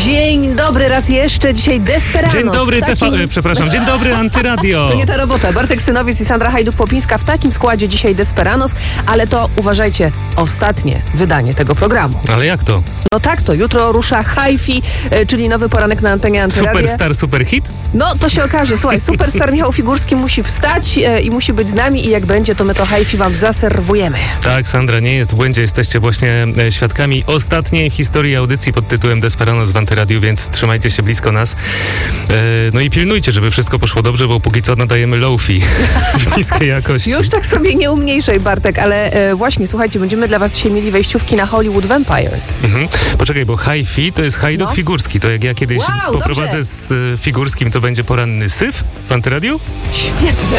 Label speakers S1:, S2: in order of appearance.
S1: Dzień dobry raz jeszcze, dzisiaj Desperanos.
S2: Dzień dobry, dzień dobry Antyradio.
S1: To nie ta robota. Bartek Synowiec i Sandra Hajduk-Popińska w takim składzie dzisiaj Desperanos, ale to, uważajcie, ostatnie wydanie tego programu.
S2: Ale jak to?
S1: No tak to, jutro rusza Hi-Fi, czyli nowy poranek na antenie Antyradia.
S2: Superstar, superhit?
S1: No to się okaże, słuchaj, superstar Michał Figurski musi wstać i musi być z nami i jak będzie, to my to Hi-Fi wam zaserwujemy.
S2: Tak, Sandra nie jest w błędzie, jesteście właśnie świadkami ostatniej historii audycji pod tytułem Desperanos w Antyradiu, więc trzymajcie się blisko nas. No i pilnujcie, żeby wszystko poszło dobrze, bo póki co nadajemy low-fi w niskiej jakości.
S1: Już tak sobie nie umniejszaj, Bartek, ale właśnie, słuchajcie, będziemy dla was dzisiaj mieli wejściówki na Hollywood Vampires.
S2: Poczekaj, bo Hi-Fi to jest Hajduk Figurski. To jak ja kiedyś poprowadzę z Figurskim, to będzie poranny syf w Antyradiu?
S1: Świetne.